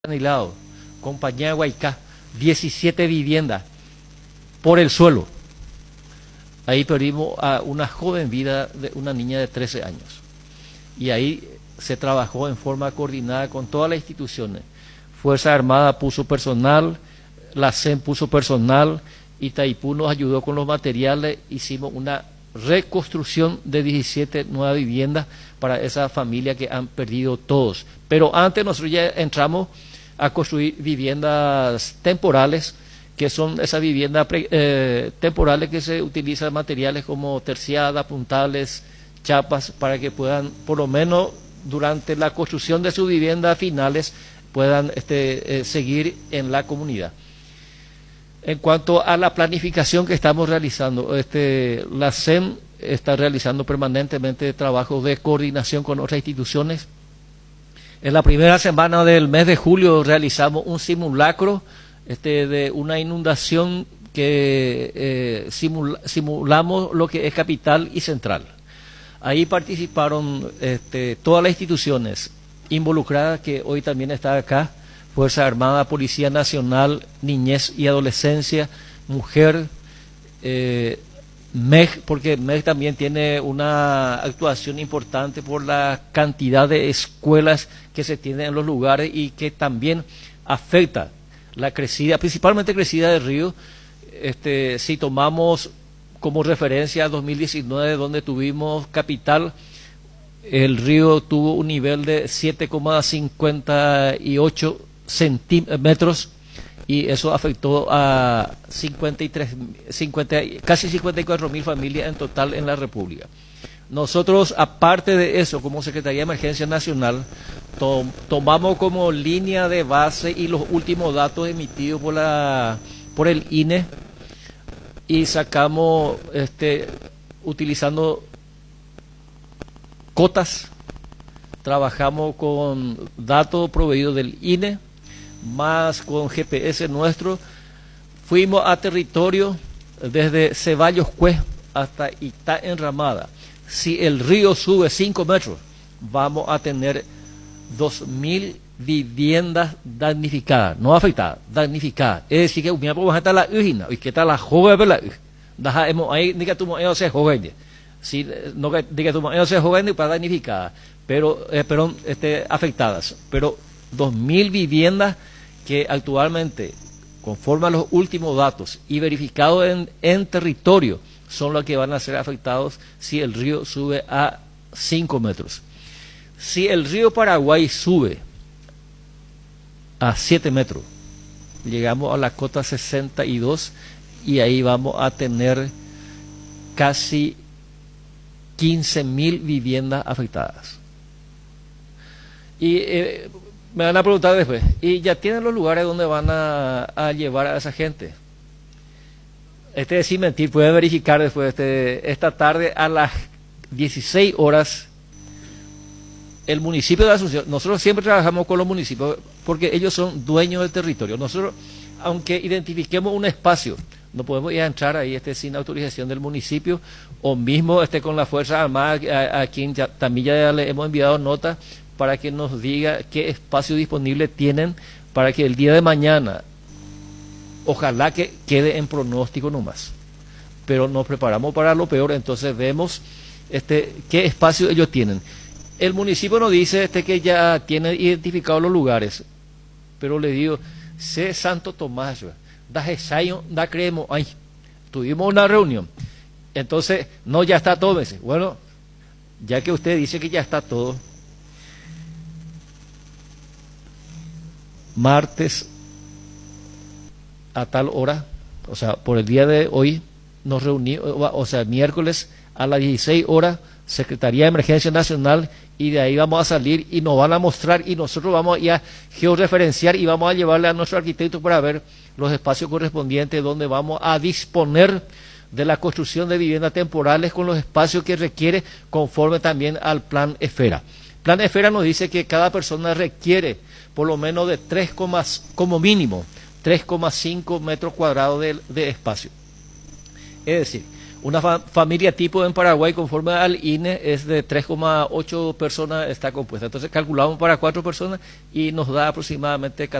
Anilado, compañía de Huaycá, 17 viviendas por el suelo. Ahí perdimos a una joven vida de una niña de 13 años. Y ahí se trabajó en forma coordinada con todas las instituciones. Fuerza Armada puso personal, la CEN puso personal, Itaipú nos ayudó con los materiales, hicimos una reconstrucción de 17 nuevas viviendas para esa familia que han perdido todos. Pero antes nosotros ya entramos a construir viviendas temporales, que son esas viviendas temporales que se utilizan materiales como terciadas, puntales, chapas, para que puedan, por lo menos durante la construcción de sus viviendas finales, puedan seguir en la comunidad. En cuanto a la planificación que estamos realizando, la CEM está realizando permanentemente trabajos de coordinación con otras instituciones. En la primera semana del mes de julio realizamos un simulacro de una inundación que simulamos lo que es capital y central. Ahí participaron todas las instituciones involucradas, que hoy también está acá: Fuerza Armada, Policía Nacional, Niñez y Adolescencia, Mujer, MEG, porque MEG también tiene una actuación importante por la cantidad de escuelas que se tienen en los lugares y que también afecta la crecida, principalmente crecida del río. Si tomamos como referencia 2019, donde tuvimos capital, el río tuvo un nivel de 7,58 centímetros, y eso afectó a casi 54.000 familias en total en la República. Nosotros, aparte de eso, como Secretaría de Emergencia Nacional, tomamos como línea de base y los últimos datos emitidos por el INE, y sacamos, utilizando cotas, trabajamos con datos proveídos del INE, más con GPS nuestro. Fuimos a territorio desde Ceballos Cue hasta Itá Enramada. Si el río sube 5 metros, vamos a tener 2.000 viviendas damnificadas, no afectadas, damnificadas. Es decir, que vamos a estar la ujina, y que está la joven de la uj. Hemos ahí, ni que tú me se joven, si no que diga tú me se joven para damnificadas, pero afectadas. Pero 2.000 viviendas que actualmente, conforme a los últimos datos y verificados en territorio, son los que van a ser afectados si el río sube a 5 metros. Si el río Paraguay sube a 7 metros, llegamos a la cota 62, y ahí vamos a tener casi 15.000 viviendas afectadas. Y me van a preguntar después, ¿y ya tienen los lugares donde van a llevar a esa gente? Sin mentir, pueden verificar después, esta tarde a las 16 horas, el municipio de Asunción. Nosotros siempre trabajamos con los municipios porque ellos son dueños del territorio. Nosotros, aunque identifiquemos un espacio, no podemos ir a entrar ahí sin autorización del municipio, o mismo con la Fuerza Armada, a quien también ya le hemos enviado nota para que nos diga qué espacio disponible tienen, para que el día de mañana, ojalá que quede en pronóstico nomás, pero nos preparamos para lo peor. Entonces vemos qué espacio ellos tienen. El municipio nos dice que ya tiene identificados los lugares, pero le digo, sé Santo Tomás, da ensayo, da creemos, ay, tuvimos una reunión, entonces no, ya está todo. Bueno, ya que usted dice que ya está todo, martes a tal hora, o sea, por el día de hoy, nos reunimos, o sea, miércoles a las 16 horas, Secretaría de Emergencia Nacional, y de ahí vamos a salir y nos van a mostrar, y nosotros vamos a georreferenciar y vamos a llevarle a nuestro arquitecto para ver los espacios correspondientes donde vamos a disponer de la construcción de viviendas temporales con los espacios que requiere, conforme también al Plan Esfera. Plan Esfera nos dice que cada persona requiere por lo menos de como mínimo 3,5 metros cuadrados de espacio. Es decir, Una familia tipo en Paraguay, conforme al INE, es de 3,8 personas, está compuesta. Entonces calculamos para 4 personas y nos da aproximadamente